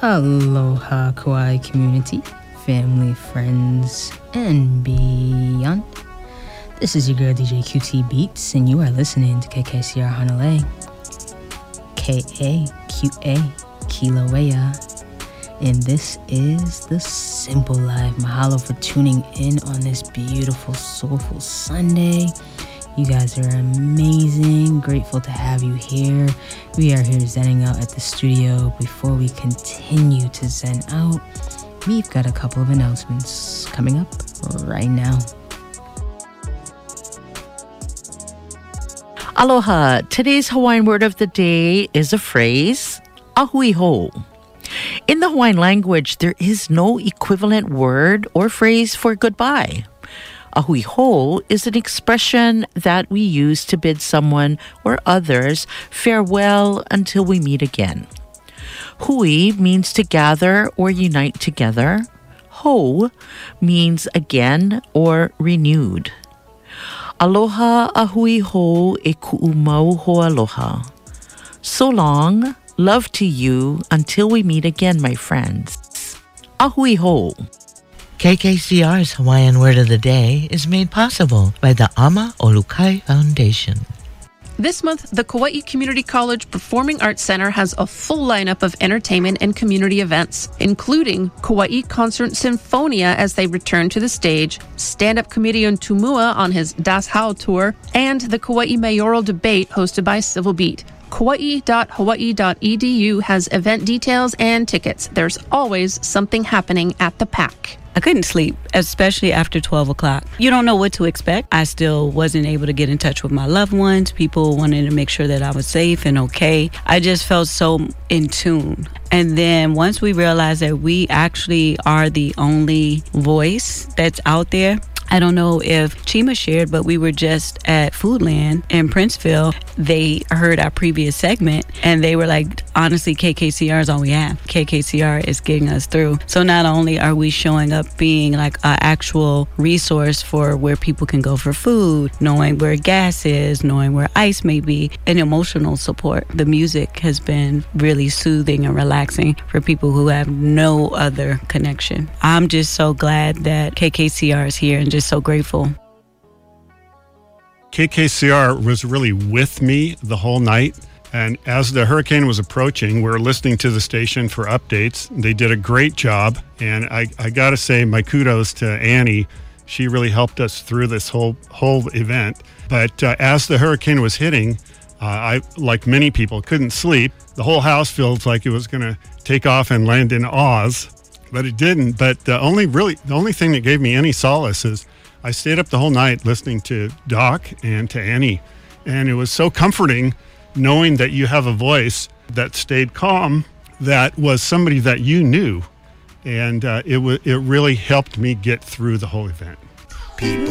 Aloha Kauai community, family, friends, and beyond. This is your girl DJ QT Beats, and you are listening to KKCR Hanalei, K-A-Q-A, Kilauea. And this is The Simple Life. Mahalo for tuning in on this beautiful, soulful Sunday. You guys are amazing. Grateful to have you here. We are here zenning out at the studio. Before we continue to zen out, we've got a couple of announcements coming up right now. Aloha. Today's Hawaiian word of the day is a phrase, ahui ho. In the Hawaiian language, there is no equivalent word or phrase for goodbye. Ahui ho is an expression that we use to bid someone or others farewell until we meet again. Hui means to gather or unite together. Ho means again or renewed. Aloha ahui ho e ku'u mau ho aloha. So long, love to you until we meet again, my friends. Ahui ho. KKCR's Hawaiian Word of the Day is made possible by the Ama Olukai Foundation. This month, the Kauai Community College Performing Arts Center has a full lineup of entertainment and community events, including Kauai Concert Sinfonia as they return to the stage, stand-up comedian Tumua on his Das Hao tour, and the Kauai Mayoral Debate hosted by Civil Beat. Kauai.hawaii.edu has event details and tickets. There's always something happening at the PAC. I couldn't sleep, especially after 12 o'clock. You don't know what to expect. I still wasn't able to get in touch with my loved ones. People wanted to make sure that I was safe and okay. I just felt so in tune. And then once we realized that we actually are the only voice that's out there, I don't know if Chima shared, but we were just at Foodland in Princeville. They heard our previous segment and they were like, honestly, KKCR is all we have. KKCR is getting us through. So not only are we showing up being like an actual resource for where people can go for food, knowing where gas is, knowing where ice may be, and emotional support. The music has been really soothing and relaxing for people who have no other connection. I'm just so glad that KKCR is here and just so grateful. KKCR was really with me the whole night. And as the hurricane was approaching, we were listening to the station for updates. They did a great job. And I got to say my kudos to Annie. She really helped us through this whole event. But as the hurricane was hitting, I, like many people, couldn't sleep. The whole house feels like it was going to take off and land in Oz, but it didn't. But the only thing that gave me any solace is I stayed up the whole night listening to Doc and to Annie. And it was so comforting knowing that you have a voice that stayed calm, that was somebody that you knew. And it really helped me get through the whole event. People